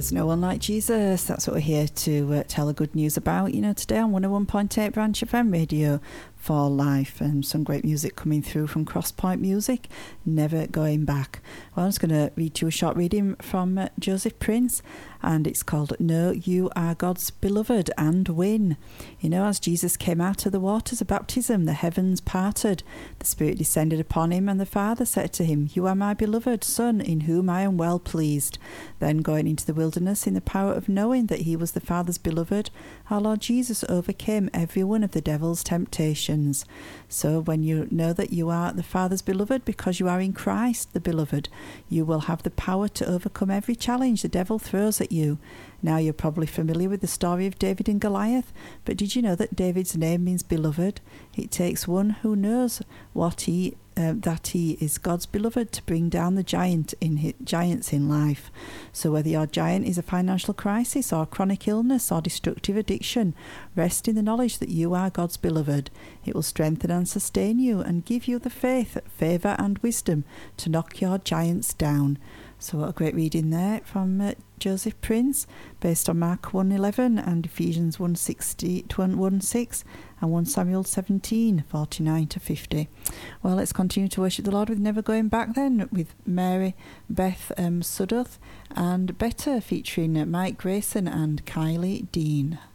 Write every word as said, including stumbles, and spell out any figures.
There's no one like Jesus. That's what we're here to uh, tell the good news about, you know, today on one oh one point eight Branch F M Radio for Life, and some great music coming through from Crosspoint Music, Never Going Back. Well, I'm just going to read you a short reading from uh, Joseph Prince, and it's called Know You Are God's Beloved and Win. You know, as Jesus came out of the waters of baptism, the heavens parted, the Spirit descended upon him, and the Father said to him, You are my beloved Son, in whom I am well pleased. Then going into the wilderness in the power of knowing that he was the Father's beloved, our Lord Jesus overcame every one of the devil's temptations. So when you know that you are the Father's beloved because you are in Christ the beloved, you will have the power to overcome every challenge the devil throws at you. Now you're probably familiar with the story of David and Goliath, but did you know that David's name means beloved? It takes one who knows what he uh, that he is God's beloved to bring down the giant in his, giants in life. So whether your giant is a financial crisis or chronic illness or destructive addiction, rest in the knowledge that you are God's beloved. It will strengthen and sustain you and give you the faith, favour and wisdom to knock your giants down. So what a great reading there from uh, Joseph Prince, based on Mark one eleven and Ephesians one sixty, one six and First Samuel seventeen forty-nine to fifty. Well, let's continue to worship the Lord with Never Going Back then, with Mary Beth um, Sudduth and Better, featuring Mike Grayson and Kylie Dean.